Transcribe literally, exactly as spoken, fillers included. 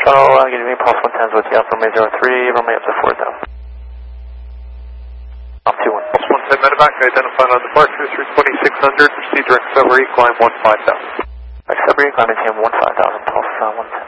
uh, give me pulse one ten with you, runway zero three, runway up to four thousand. Off two one. Pulse one ten medevac, identified on departure through twenty-six hundred, proceed direct submarine, climb one five thousand. Direct submarine, climb A T M one five thousand, pulse uh, one ten.